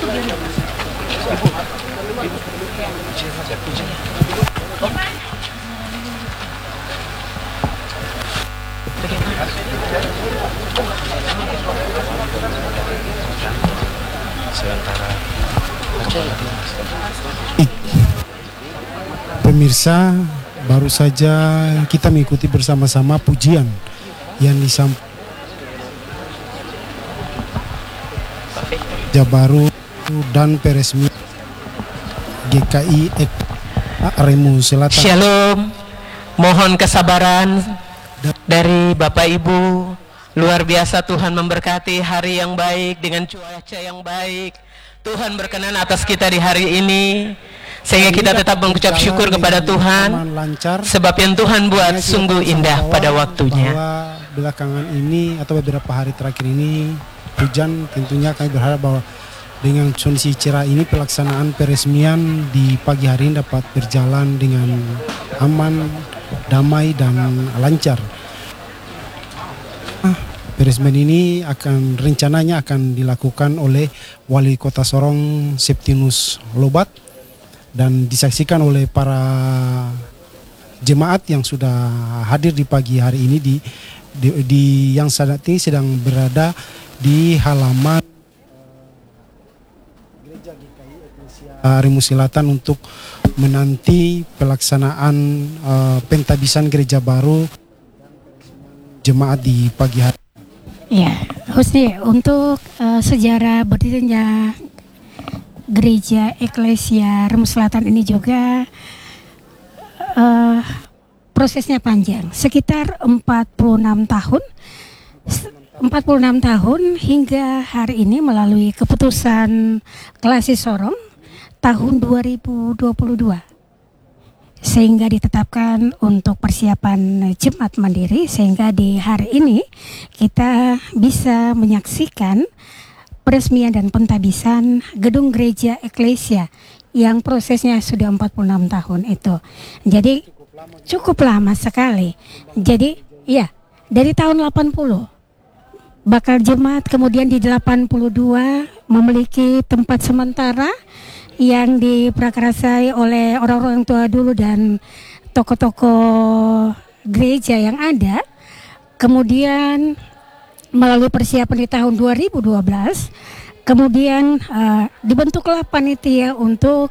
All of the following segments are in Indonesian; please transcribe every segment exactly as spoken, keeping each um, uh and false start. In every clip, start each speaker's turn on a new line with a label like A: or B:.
A: Pemirsa, baru saja kita mengikuti bersama-sama pujian yang disampaikan Jabaru dan peresmian G K I Remu Selatan.
B: Shalom, mohon kesabaran dari Bapak Ibu. Luar biasa, Tuhan memberkati hari yang baik dengan cuaca yang baik. Tuhan berkenan atas kita di hari ini, sehingga kita tetap mengucap syukur kepada Tuhan, sebab yang Tuhan buat sungguh indah pada waktunya.
A: Belakangan ini atau beberapa hari terakhir ini hujan, tentunya kami berharap bahwa dengan kondisi cerah ini pelaksanaan peresmian di pagi hari ini dapat berjalan dengan aman, damai dan lancar. Peresmian ini akan rencananya akan dilakukan oleh Wali Kota Sorong Septinus Lobat dan disaksikan oleh para jemaat yang sudah hadir di pagi hari ini di di, di yang saat ini sedang berada di halaman Gereja G K I Eklesia Remu Selatan untuk menanti pelaksanaan uh, pentabisan gereja baru jemaat di pagi hari.
C: Ya, Husni, untuk uh, sejarah berdirinya Gereja Eklesia Remu Selatan ini juga uh, prosesnya panjang, sekitar empat puluh enam tahun empat puluh enam tahun hingga hari ini melalui keputusan Klasi Sorong tahun dua ribu dua puluh dua, sehingga ditetapkan untuk persiapan jemaat mandiri, sehingga di hari ini kita bisa menyaksikan peresmian dan pentabisan gedung gereja eklesia yang prosesnya sudah empat puluh enam tahun itu. Jadi cukup lama sekali. Jadi ya, dari tahun delapan puluh bakal jemaat, kemudian di delapan puluh dua memiliki tempat sementara yang diprakarasai oleh orang-orang tua dulu dan tokoh-tokoh gereja yang ada. Kemudian melalui persiapan di tahun dua ribu dua belas, kemudian uh, dibentuklah panitia untuk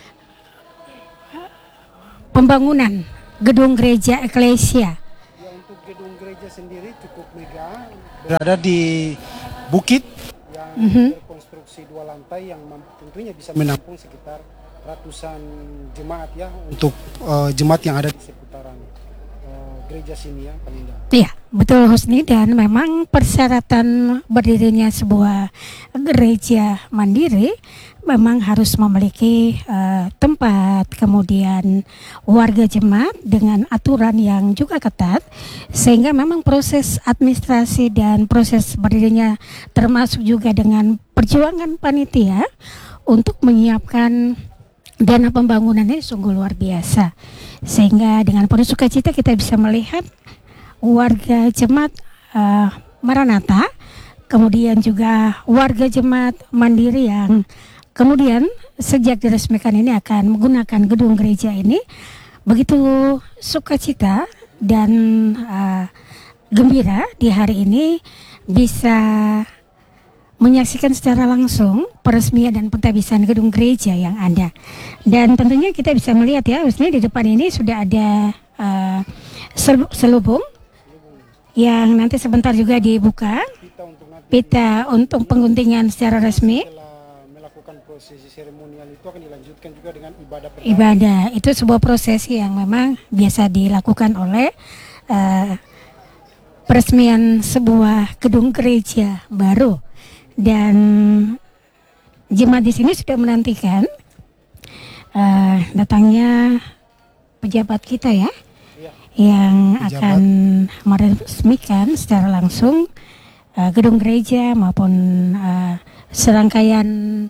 C: pembangunan gedung gereja eklesia.
A: Ya, untuk gedung gereja sendiri cukup megah, berada di bukit yang mm-hmm. berkonstruksi dua lantai yang tentunya bisa menampung sekitar ratusan jemaat ya, untuk uh, jemaat yang ada di seputaran uh, gereja sini ya, Paninda.
C: Iya, betul Husni, dan memang persyaratan berdirinya sebuah gereja mandiri memang harus memiliki uh, tempat, kemudian warga jemaat dengan aturan yang juga ketat, sehingga memang proses administrasi dan proses berdirinya termasuk juga dengan perjuangan panitia untuk menyiapkan dana pembangunannya sungguh luar biasa, sehingga dengan penuh sukacita kita bisa melihat warga jemaat uh, Maranatha, kemudian juga warga jemaat mandiri yang kemudian sejak diresmikan ini akan menggunakan gedung gereja ini begitu sukacita dan uh, gembira di hari ini bisa menyaksikan secara langsung peresmian dan pentabisan gedung gereja yang ada. Dan tentunya kita bisa melihat ya, Husni, di depan ini sudah ada uh, selubung yang nanti sebentar juga dibuka, pita untuk pengguntingan secara resmi.
A: Melakukan prosesi seremonial itu akan dilanjutkan juga dengan ibadah pertama.
C: Ibadah itu sebuah prosesi yang memang biasa dilakukan oleh uh, peresmian sebuah gedung gereja baru, dan jemaat di sini sudah menantikan uh, datangnya pejabat kita ya, yang akan meresmikan secara langsung uh, gedung gereja maupun uh, serangkaian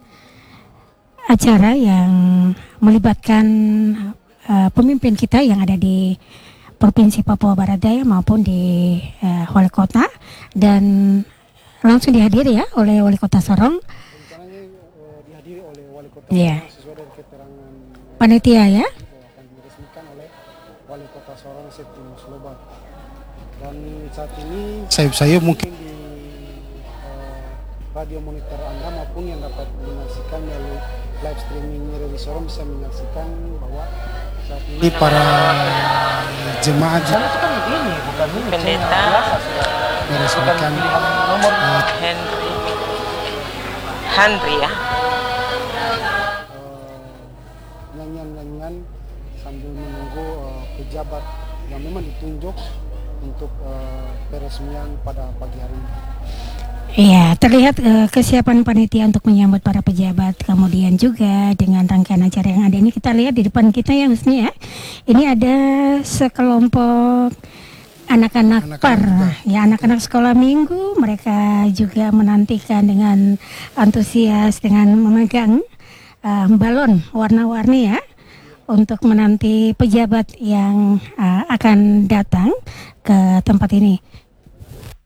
C: acara yang melibatkan uh, pemimpin kita yang ada di Provinsi Papua Barat Daya maupun di uh, Wali Kota, dan langsung dihadiri ya oleh Wali Kota Sorong. Iya.
A: sesuai dengan keterangan
C: Panitia ya.
A: akan diresmikan oleh Wali Kota Sorong Septimus Lobat. Dan saat ini sayup-sayup mungkin di uh, radio monitor Anda maupun yang dapat menyaksikan melalui live streaming Radio Sorong bisa menyaksikan bahwa saat ini para jemaah juga
B: Pendeta
A: meresmikan uh,
B: Henry Henry ya.
A: nyanyian-nyanyian sambil menunggu uh, pejabat yang memang ditunjuk untuk uh, peresmian pada pagi hari ini.
C: Iya, terlihat uh, kesiapan panitia untuk menyambut para pejabat. Kemudian juga dengan rangkaian acara yang ada ini kita lihat di depan kita ya Husni ya. Ini ada sekelompok anak-anak
A: Anak-anak
C: par,
A: juga.
C: ya anak-anak sekolah minggu. Mereka juga menantikan dengan antusias dengan memegang uh, balon warna-warni ya untuk menanti pejabat yang uh, akan datang ke tempat ini.